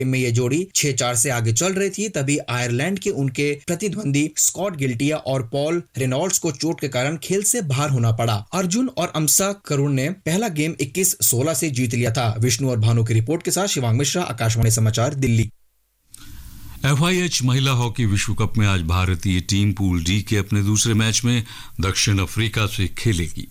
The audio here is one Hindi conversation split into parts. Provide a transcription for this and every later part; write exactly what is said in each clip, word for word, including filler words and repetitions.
में ये जोड़ी छह चार से आगे चल रही थी, तभी आयरलैंड के उनके प्रतिद्वंदी स्कॉट गिल्टिया और पॉल रेनॉल्ड्स को चोट के कारण खेल से बाहर होना पड़ा। अर्जुन और अमसा करुण ने पहला गेम इक्कीस सोलह से जीत लिया था। विष्णु और भानु की रिपोर्ट के साथ शिवांग मिश्रा, आकाशवाणी समाचार, दिल्ली। एफ आई एच महिला हॉकी विश्व कप में आज भारतीय टीम पूल डी के अपने दूसरे मैच में दक्षिण अफ्रीका से खेलेगी।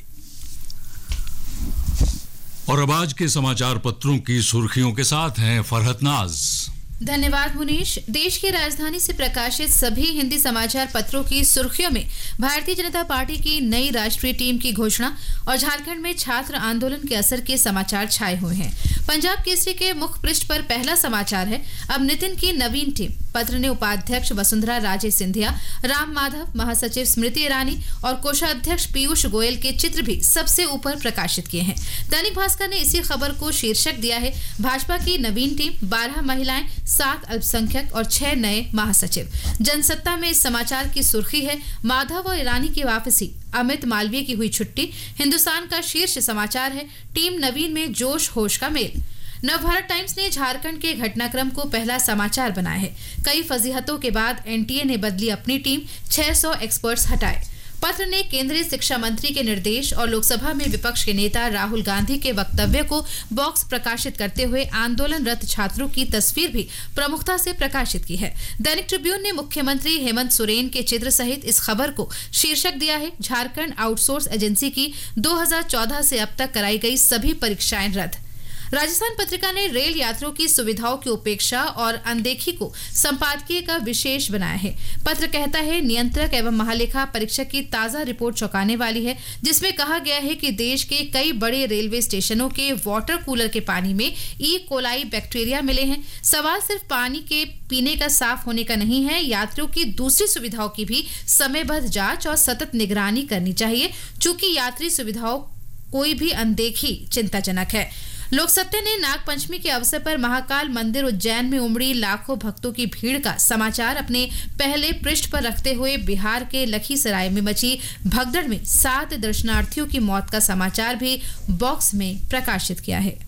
और अब आज के समाचार पत्रों की सुर्खियों के साथ हैं फरहत नाज। धन्यवाद मुनीश। देश की राजधानी से प्रकाशित सभी हिंदी समाचार पत्रों की सुर्खियों में भारतीय जनता पार्टी की नई राष्ट्रीय टीम की घोषणा और झारखंड में छात्र आंदोलन के असर के समाचार छाए हुए हैं। पंजाब केसरी के मुख्य पृष्ठ पर पहला समाचार है, अब नितिन की नवीन टीम। पत्र ने उपाध्यक्ष वसुंधरा राजे सिंधिया, राम माधव, महासचिव स्मृति ईरानी और कोषाध्यक्ष पीयूष गोयल के चित्र भी सबसे ऊपर प्रकाशित किए हैं। दैनिक भास्कर ने इसी खबर को शीर्षक दिया है, भाजपा की नवीन टीम, बारह महिलाएं, सात अल्पसंख्यक और छह नए महासचिव। जनसत्ता में इस समाचार की सुर्खी है, माधव और ईरानी की वापसी, अमित मालवीय की हुई छुट्टी। हिंदुस्तान का शीर्ष समाचार है, टीम नवीन में जोश होश का मेल। नवभारत टाइम्स ने झारखंड के घटनाक्रम को पहला समाचार बनाया है। कई फजीहतों के बाद एन टी ए ने बदली अपनी टीम, छह सौ एक्सपर्ट्स हटाए। पत्र ने केंद्रीय शिक्षा मंत्री के निर्देश और लोकसभा में विपक्ष के नेता राहुल गांधी के वक्तव्य को बॉक्स प्रकाशित करते हुए आंदोलनरत छात्रों की तस्वीर भी प्रमुखता से प्रकाशित की है। दैनिक ट्रिब्यून ने मुख्यमंत्री हेमंत सोरेन के चित्र सहित इस खबर को शीर्षक दिया है, झारखंड आउटसोर्स एजेंसी की दो हज़ार चौदह से अब तक कराई गई सभी परीक्षाएं रद्द। राजस्थान पत्रिका ने रेल यात्रियों की सुविधाओं की उपेक्षा और अनदेखी को संपादकीय का विशेष बनाया है। पत्र कहता है, नियंत्रक एवं महालेखा परीक्षक की ताजा रिपोर्ट चौंकाने वाली है, जिसमें कहा गया है कि देश के कई बड़े रेलवे स्टेशनों के वाटर कूलर के पानी में ई कोलाई बैक्टीरिया मिले हैं। सवाल सिर्फ पानी के पीने का साफ होने का नहीं है, यात्रियों की दूसरी सुविधाओं की भी समयबद्ध जांच और सतत निगरानी करनी चाहिए। चूंकि यात्री सुविधाओं कोई भी अनदेखी चिंताजनक है। लोकसत्ता ने नाग पंचमी के अवसर पर महाकाल मंदिर उज्जैन में उमड़ी लाखों भक्तों की भीड़ का समाचार अपने पहले पृष्ठ पर रखते हुए बिहार के लखीसराय में मची भगदड़ में सात दर्शनार्थियों की मौत का समाचार भी बॉक्स में प्रकाशित किया है।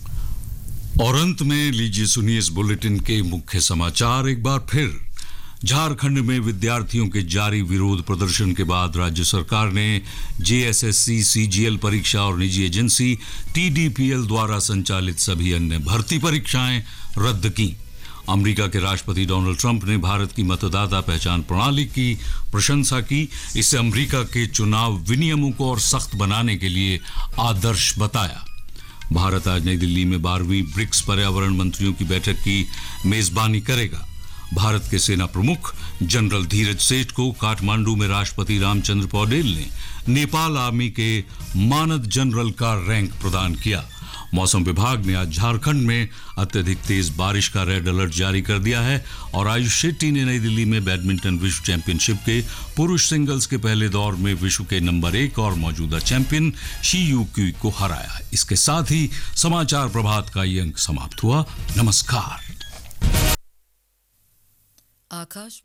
और अंत में लीजिए सुनिए इस बुलेटिन के मुख्य समाचार एक बार फिर। झारखंड में विद्यार्थियों के जारी विरोध प्रदर्शन के बाद राज्य सरकार ने जे एस एस सी, सी जी एल परीक्षा और निजी agency T D P L द्वारा संचालित सभी अन्य भर्ती परीक्षाएं रद्द की। अमेरिका के राष्ट्रपति डोनाल्ड ट्रंप ने भारत की मतदाता पहचान प्रणाली की प्रशंसा की। इसे अमेरिका के चुनाव विनियमों को और सख्त बनाने के लिए आदर्श बताया। भारत आज नई दिल्ली में बारहवीं ब्रिक्स पर्यावरण मंत्रियों की बैठक की मेजबानी करेगा। भारत के सेना प्रमुख जनरल धीरज सेठ को काठमांडू में राष्ट्रपति रामचंद्र पौडेल ने नेपाल आर्मी के मानद जनरल का रैंक प्रदान किया। मौसम विभाग ने आज झारखंड में अत्यधिक तेज बारिश का रेड अलर्ट जारी कर दिया है। और आयुष शेट्टी ने नई दिल्ली में बैडमिंटन विश्व चैंपियनशिप के पुरुष सिंगल्स के पहले दौर में विश्व के नंबर एक और मौजूदा चैंपियन शी यू क्यू को हराया। इसके साथ ही समाचार प्रभात का ये अंक समाप्त हुआ। नमस्कार। आकाश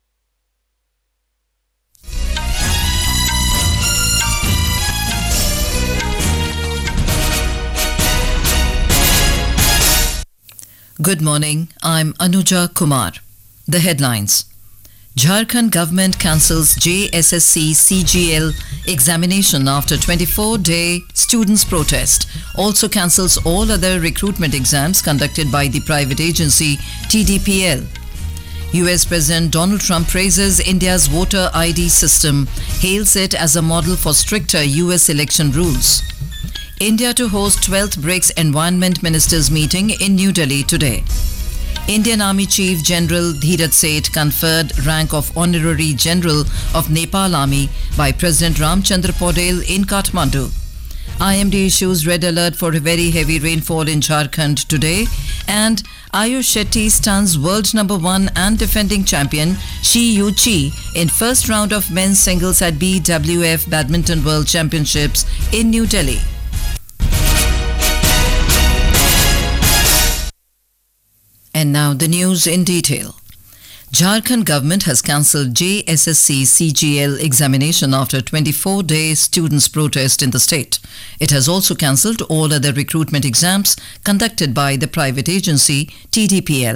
Good morning, I'm Anuja Kumar. The headlines. Jharkhand government cancels J S S C C G L examination after twenty-four day students' protest. Also cancels all other recruitment exams conducted by the private agency T D P L. U S President Donald Trump praises India's voter I D system, hails it as a model for stricter U S election rules. India to host twelfth BRICS Environment Ministers meeting in New Delhi today. Indian Army Chief General Dheeraj Seth conferred rank of Honorary General of Nepal Army by President Ramchandra Paudel in Kathmandu. I M D issues red alert for very heavy rainfall in Jharkhand today, and Ayush Shetty stuns world number one and defending champion Shi Yu Chi in first round of men's singles at B W F Badminton World Championships in New Delhi. And now the news in detail. Jharkhand government has cancelled J S S C C G L examination after twenty-four day students' protest in the state. It has also cancelled all other recruitment exams conducted by the private agency T D P L.